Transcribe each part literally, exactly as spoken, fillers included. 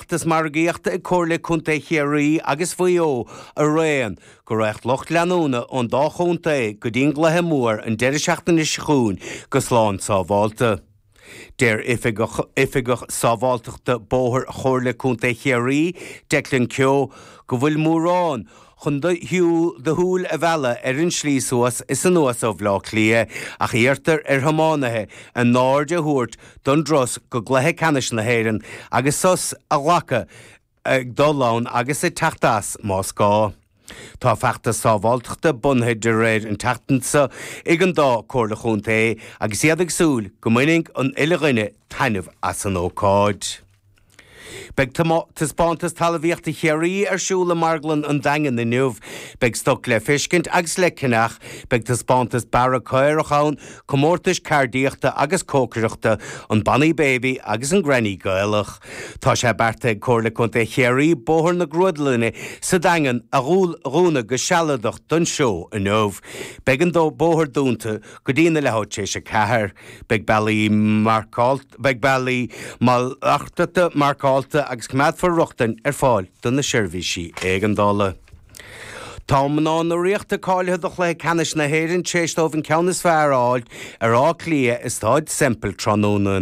seachtas mar gaíochta I cóirla chunta chéirí agus faoó a réan go raibh locht leanúna ón dá chunta go dtíon gluthe mór an deireadh seachtaine siúin go sláán sábháilta. Déir ifigach sábháilteachta bóthir chóirla chunta chéirí deiclinn ceo go bhfuil mórrán chun hiú de húil a bhela ar an slísuas is an nuas ó bhlá clia ach íartar ar thámánathe an náirde thuairt don dros go gluthe canis na héireann agus sus a ghlacha ag dólán agus i teachtas más gá. Tá feachta sábháilteachta bunthe de réir an teachtansa ag an dá cóirla chunta agus iad ag súil go minic an uileghine tainmh as an ócáid. Beg taspántas talmhaíochta chéirí ar siúla marglan an dagan na nuamh, beg stoc le fiscint agus le cinach, beg taspántas bara cóirechán, comórtas cardíochta agus cócaireachta an bannaí baby agus an granny gailach. Tá sé berta cóirla chunta chéirí bóthir na grúdlanna sa dagan a rúil rúna go sealadach don seo a nuamh. Beg an dó bóthir dúnta go dtíana le háte sé cethir, beg bailí marcált, beg bailí mal achtata marcált agus cumad for ruchtain ar fáil don na seirbhísí ag an dála. Tá mná na riochta cáileadach le canis na héireann téistómh ceannas fearáil ar á clia is táid simple tróna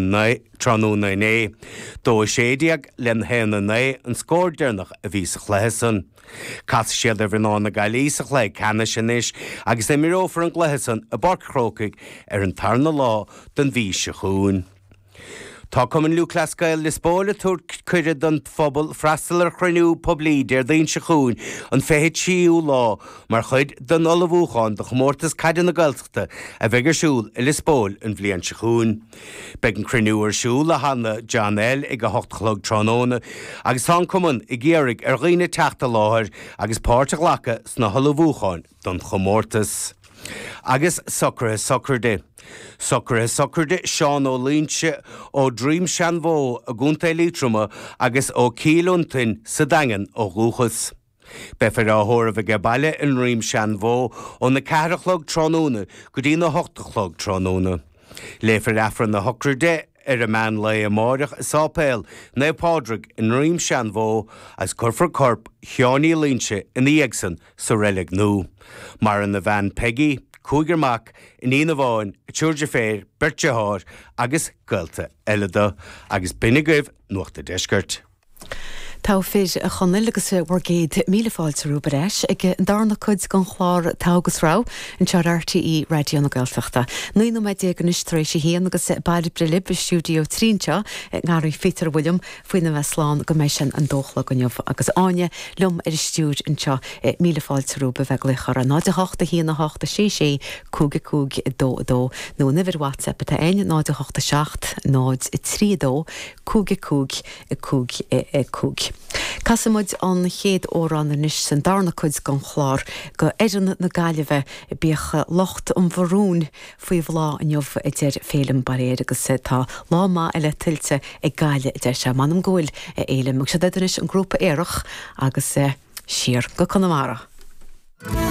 né. Dó séideag len héna né an scóir dearnach a bhí sa chléhasan. Cas siad ar bhná na gailísach le canis inis agus é mirófar an gléhasan a barcrócaigh ar an tarna lá don bhí se chuún. Tá cumann luúclascail lispóla túr cuire don phobal freistal ar chruinú poblí déir daon se chuún an féhéad síú lá mar chuid don olabhúcháin do chmórtas caiide na gailteachta a bheith arsúil i lispól an bhliain se chuún. Beg an cruinú arsúil a hanna Janel ag a hochtchlog tróna agus tá cumann i ggéirigh ar ghaoine teachta láthir agus páirte ghlacha sna olabhúcháin don chomórtas. Agus socrathe socrde. Socrathe socrde Seán ó Línse ó Dream Seanmhó a gúnta lítruma agus ó Cílúntain sa dagan ó Rúchas. Befar áthóir a bheith ge baile an Dream Seanmhó ó na ceathrachlog tróna go dtí na hochtachlog tróna. Léfar afran na hocrde ar a man le a máireach sápéil na pádraig in Dream Seanmhó as curfar corp Cheánaí Línse in Íagsan sa réilig nó. Mar an na bhean Peggy, Cúigearmach, in íana bháin, Túirde féir, Birte Háir agus Gailta Eilida agus Binigah nuachta deisgurt. Tá fir a chonil agus bhar géad míle fáilte rúbaréis ag an darna chuid gan chláir tágus rá an tear R T E radio na Gaeltachta. Nuí nó méid ag an istrééis sé héan agus bailí brilib i stúdio trínte ngarí Peter William faoin na Westláán go mééis sin an dóchla go neomh agus áine lum ar stúd an teo míle fáilte rúba bheith le chara náide hochta híana hochta sé sé cúga cúg dó dó nó nifir WhatsApp a aine náide hochta seacht náid trí dó cúga cúg cúg cúg. Casamid an chéad órán inis san darna chuid gan chlár go éan na gaiileh bíocha locht an bharún faoi bhlá an jobh i d deir félim baréir agus tá láma eile tiltte ag gaiile i d deir se manam ggóil éile, mag se inis an grúpa éireach agus sir go Conamara.